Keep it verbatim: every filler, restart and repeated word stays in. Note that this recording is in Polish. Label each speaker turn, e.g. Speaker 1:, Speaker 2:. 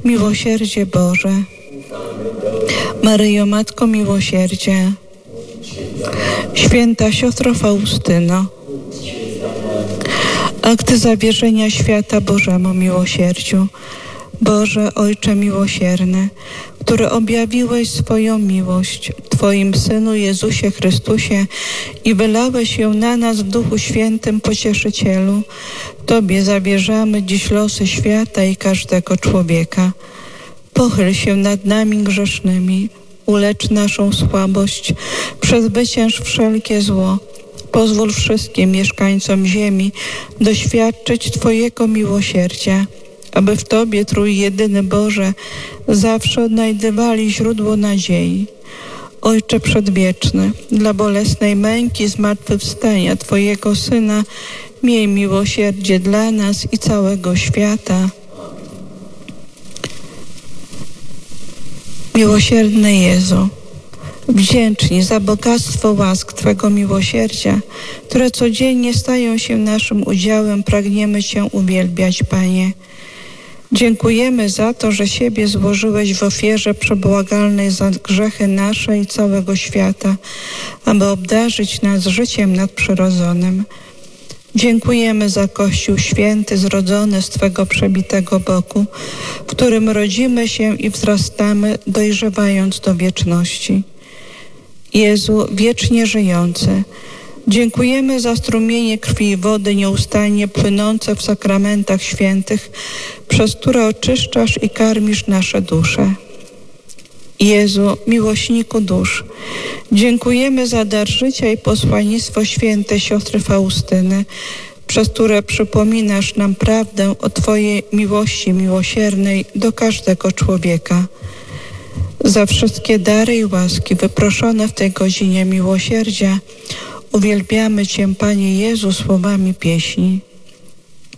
Speaker 1: Miłosierdzie Boże, Maryjo, Matko Miłosierdzia, Święta Siostro Faustyno, akt zawierzenia świata Bożemu miłosierdziu. Boże, Ojcze miłosierny, który objawiłeś swoją miłość Twoim Synu Jezusie Chrystusie i wylałeś ją na nas w Duchu Świętym Pocieszycielu, Tobie zawierzamy dziś losy świata i każdego człowieka. Pochyl się nad nami grzesznymi, ulecz naszą słabość, przezwycięż wszelkie zło. Pozwól wszystkim mieszkańcom ziemi doświadczyć Twojego miłosierdzia, aby w Tobie, Trójjedyny Boże, zawsze odnajdywali źródło nadziei. Ojcze Przedwieczny, dla bolesnej męki zmartwychwstania Twojego Syna, miej miłosierdzie dla nas i całego świata. Miłosierny Jezu, wdzięczni za bogactwo łask Twego miłosierdzia, które codziennie stają się naszym udziałem, pragniemy Cię uwielbiać, Panie. Dziękujemy za to, że siebie złożyłeś w ofierze przebłagalnej za grzechy nasze i całego świata, aby obdarzyć nas życiem nadprzyrodzonym. Dziękujemy za Kościół święty, zrodzony z Twego przebitego boku, w którym rodzimy się i wzrastamy, dojrzewając do wieczności. Jezu, wiecznie żyjący, dziękujemy za strumienie krwi i wody nieustannie płynące w sakramentach świętych, przez które oczyszczasz i karmisz nasze dusze. Jezu, miłośniku dusz, dziękujemy za dar życia i posłannictwo świętej siostry Faustyny, przez które przypominasz nam prawdę o Twojej miłości miłosiernej do każdego człowieka. Za wszystkie dary i łaski wyproszone w tej godzinie miłosierdzia uwielbiamy Cię, Panie Jezu, słowami pieśni.